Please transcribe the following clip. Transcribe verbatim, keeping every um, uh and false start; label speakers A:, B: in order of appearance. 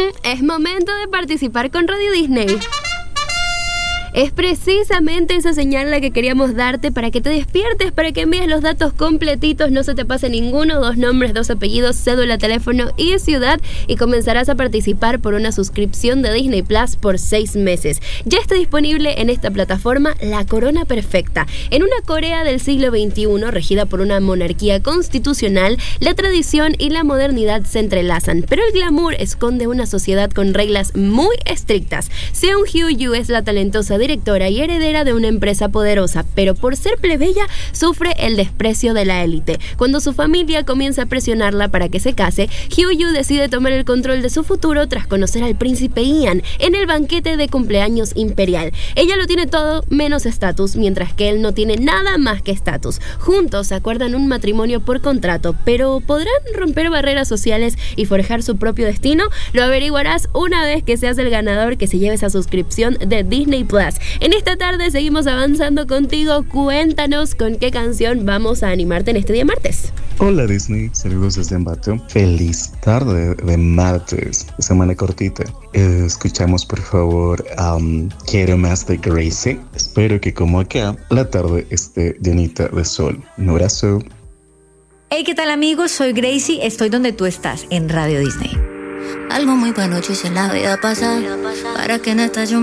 A: Es momento de participar con Radio Disney. Es precisamente esa señal la que queríamos darte para que te despiertes, para que envíes los datos completitos, no se te pase ninguno, dos nombres, dos apellidos, cédula, teléfono y ciudad, y comenzarás a participar por una suscripción de Disney Plus por seis meses. Ya está disponible en esta plataforma La Corona Perfecta. En una Corea del siglo veintiuno, regida por una monarquía constitucional, la tradición y la modernidad se entrelazan, pero el glamour esconde una sociedad con reglas muy estrictas. Seung Hyo-yoo es la talentosa directora y heredera de una empresa poderosa, pero por ser plebeya sufre el desprecio de la élite. Cuando su familia comienza a presionarla para que se case, Hyo-yoo decide tomar el control de su futuro tras conocer al príncipe Ian en el banquete de cumpleaños imperial. Ella lo tiene todo menos estatus, mientras que él no tiene nada más que estatus. Juntos acuerdan un matrimonio por contrato, pero ¿podrán romper barreras sociales y forjar su propio destino? Lo averiguarás una vez que seas el ganador que se lleve esa suscripción de Disney Plus. En esta tarde seguimos avanzando contigo. Cuéntanos con qué canción vamos a animarte en este día martes.
B: Hola Disney, saludos desde Ambato. Feliz tarde de martes, semana cortita. Eh, escuchamos por favor um, Quiero Más de Gracie. Espero que como acá la tarde esté llenita de sol. Un abrazo.
C: Hey, ¿qué tal amigos? Soy Gracie, estoy donde tú estás, en Radio Disney.
D: Algo muy bueno hice en la vida pasar, para que en esta yo